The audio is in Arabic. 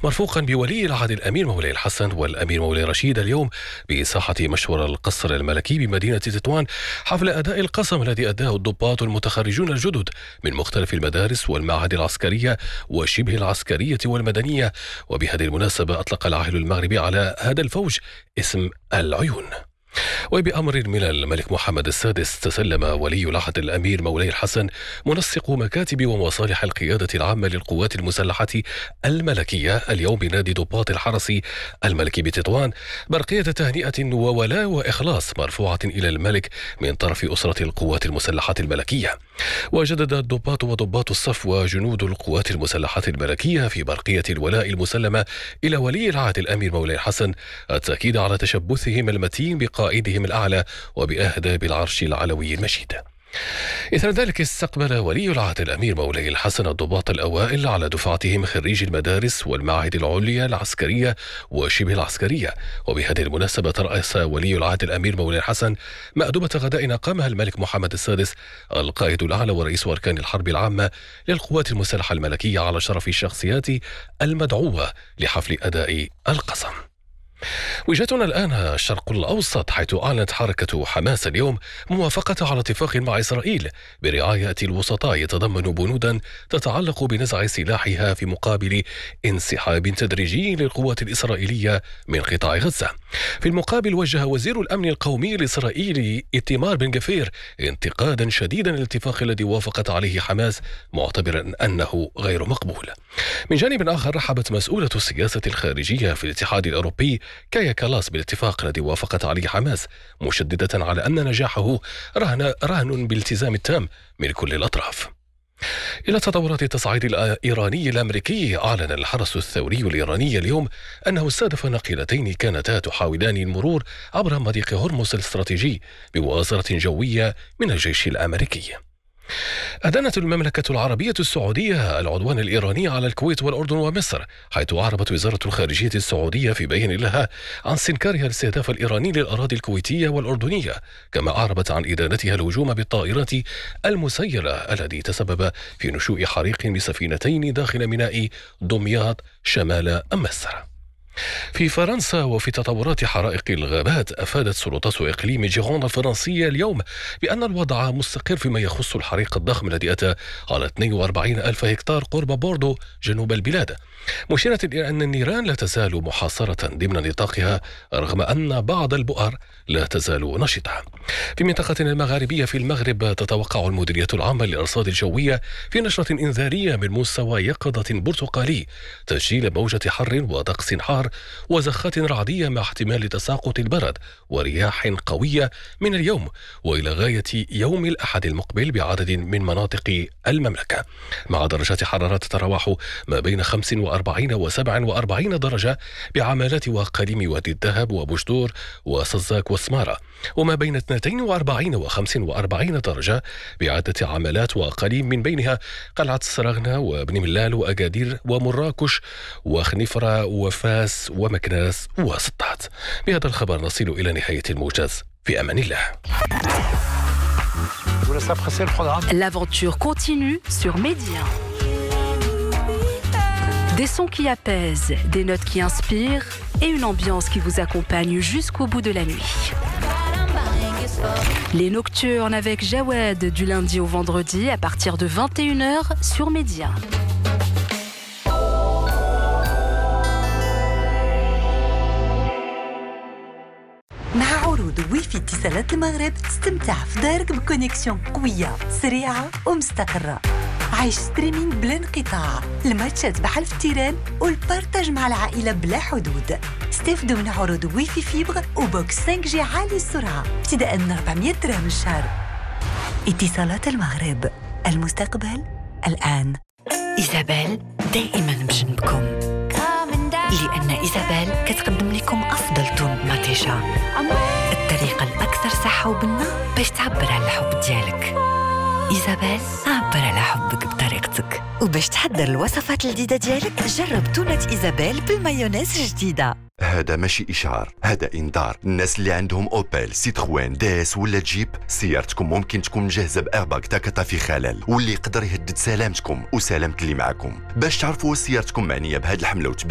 مرفوقا بولي العهد الأمير مولاي الحسن والأمير مولاي رشيد اليوم بساحة مشور القصر الملكي بمدينة تطوان حفل أداء القسم الذي أداه الضباط المتخرجون الجدد من مختلف المدارس والمعاهد العسكرية وشبه العسكرية والمدنية. وبهذه المناسبة أطلق العاهل المغربي على هذا الفوج اسم العيون. وبأمر من الملك محمد السادس تسلم ولي العهد الأمير مولاي الحسن منسق مكاتب ومصالح القيادة العامة للقوات المسلحة الملكية اليوم بنادي ضباط الحرس الملكي بتطوان برقية تهنئة وولاء وإخلاص مرفوعة إلى الملك من طرف أسرة القوات المسلحة الملكية. وجدد الضباط وضباط الصف وجنود القوات المسلحة الملكية في برقية الولاء المسلمة إلى ولي العهد الأمير مولاي الحسن التأكيد على تشبثهم المتين بقائدهم الأعلى وبأهداب العرش العلوي المجيد. إثر ذلك استقبل ولي العهد الأمير مولاي الحسن الضباط الأوائل على دفعتهم خريجي المدارس والمعاهد العليا العسكرية وشبه العسكرية. وبهذه المناسبة رأس ولي العهد الأمير مولاي الحسن مأدبة غداء أقامها الملك محمد السادس القائد الأعلى ورئيس أركان الحرب العامة للقوات المسلحة الملكية على شرف الشخصيات المدعوة لحفل أداء القسم. وجهتنا الآن الشرق الأوسط، حيث أعلنت حركة حماس اليوم موافقة على اتفاق مع إسرائيل برعاية الوسطاء يتضمن بنودا تتعلق بنزع سلاحها في مقابل انسحاب تدريجي للقوات الإسرائيلية من قطاع غزة. في المقابل وجه وزير الأمن القومي الإسرائيلي إيتمار بن غفير انتقادا شديدا للاتفاق الذي وافقت عليه حماس معتبرا أنه غير مقبول. من جانب آخر رحبت مسؤولة السياسة الخارجية في الاتحاد الأوروبي كايا كالاس بالاتفاق الذي وافقت عليه حماس، مشددة على أن نجاحه رهن بالالتزام التام من كل الأطراف. إلى تطورات التصعيد الإيراني الأمريكي، أعلن الحرس الثوري الإيراني اليوم أنه استهدف ناقلتين كانتا تحاولان المرور عبر مضيق هرمز الاستراتيجي بمؤازرة جوية من الجيش الأمريكي. أدانت المملكة العربية السعودية العدوان الإيراني على الكويت والأردن ومصر، حيث أعربت وزارة الخارجية السعودية في بيان لها عن استنكارها الاستهداف الإيراني للأراضي الكويتية والأردنية، كما أعربت عن إدانتها الهجوم بالطائرات المسيرة الذي تسبب في نشوء حريق بسفينتين داخل ميناء دمياط شمال مصر. في فرنسا، وفي تطورات حرائق الغابات، أفادت سلطات إقليم جيرون الفرنسية اليوم بأن الوضع مستقر فيما يخص الحريق الضخم الذي أتى على 42 ألف هكتار قرب بوردو جنوب البلاد، مشيرة إلى أن النيران لا تزال محاصرة ضمن نطاقها رغم أن بعض البؤر لا تزال نشطة. في منطقة المغاربية في المغرب، تتوقع المديرية العامة للأرصاد الجوية في نشرة إنذارية من مستوى يقظة برتقالي تسجيل موجة حر وطقس حار وزخات رعدية مع احتمال تساقط البرد ورياح قوية من اليوم وإلى غاية يوم الأحد المقبل بعدد من مناطق المملكة، مع درجات حرارة تتراوح ما بين 45 و 47 درجة بعمالات وقليم وادي الذهب وبشدور وصزاك وسمارة، وما بين 42 و 45 درجة بعدة عمالات وقليم من بينها قلعة السراغنة وبن ملال وأكادير ومراكش وخنفرة وفاس ومكناس وسطات. بهذا الخبر نصل إلى نهاية الموجز، في أمان الله. L'aventure continue sur Média. Des sons qui apaisent, des notes qui inspirent et une ambiance qui vous accompagne jusqu'au bout de la nuit. Les Nocturnes avec Jawed du lundi au vendredi à partir de 21h sur Média. مع عروض ويفي اتصالات المغرب استمتع في دارك بكونيكسيون قوية سريعة ومستقرة. عيش ستريمينج بلا انقطاع، الماتشات بحال في التيران والبارتاج مع العائلة بلا حدود. استفدوا من عروض ويفي فيبر وبوكس 5G عالي السرعة ابتداء من 400 درهم الشهر. اتصالات المغرب، المستقبل الآن. إيزابيل دائما بجنبكم، لأن إيزابيل كتقدم لكم أفضل تون ماتيشا، الطريقة الأكثر صحة وبنة باش تعبر على الحب ديالك. إيزابيل، عبر على حبك بطريقتك. وباش تحضر الوصفات الجديدة ديالك، جرب تونة إيزابيل بالمايونيز جديدة. هذا ماشي إشعار، هذا إنذار. الناس اللي عندهم أوبيل، سيتروين، داس ولا جيب، سيارتكم ممكن تكون مجهزة بإيرباغ تاكتا في خلل واللي يقدر يهدد سلامتكم وسلامة اللي معكم. باش تعرفوا سيارتكم معنية بهذه الحملة